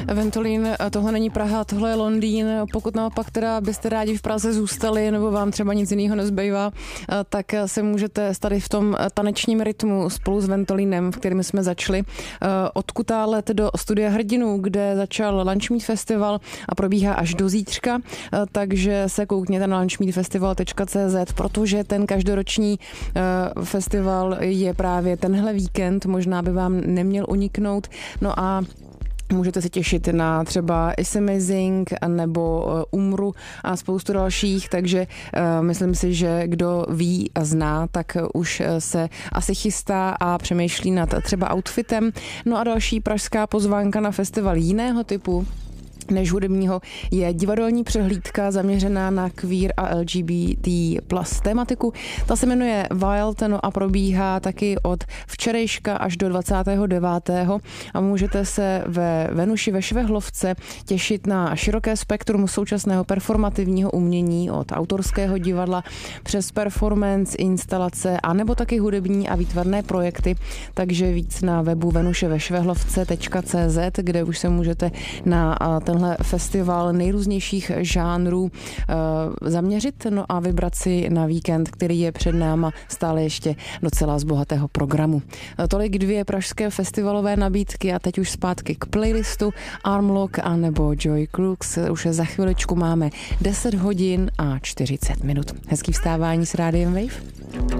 Ventolin, tohle není Praha, tohle je Londýn. Pokud naopak teda byste rádi v Praze zůstali nebo vám třeba nic jiného nezbývá, tak se můžete tady v tom tanečním rytmu spolu s Ventolinem, v kterým jsme začali, odkutálet do studia Hrdinů, kde začal Lunchmeet Festival a probíhá až do zítřka, takže se koukněte na lunchmeetfestival.cz, protože ten každoroční festival je právě tenhle víkend, možná by vám neměl uniknout. No a můžete se těšit na třeba It's Amazing nebo Umru a spoustu dalších, takže myslím si, že kdo ví a zná, tak už se asi chystá a přemýšlí nad třeba outfitem. No a další pražská pozvánka na festival jiného typu než hudebního je divadelní přehlídka zaměřená na queer a LGBT plus tématiku. Ta se jmenuje Wild, no a probíhá taky od včerejška až do 29. a můžete se ve Venuši ve Švehlovce těšit na široké spektrum současného performativního umění od autorského divadla přes performance, instalace a nebo taky hudební a výtvarné projekty, takže víc na webu venuševešvehlovce.cz, kde už se můžete na tenhle festival nejrůznějších žánrů zaměřit, no a vybrat si na víkend, který je před náma stále ještě docela z bohatého programu. Tolik 2 pražské festivalové nabídky a teď už zpátky k playlistu Armlock a nebo Joy Crooks. Už za chviličku máme 10 hodin a 40 minut. Hezký vstávání s Rádiem Wave.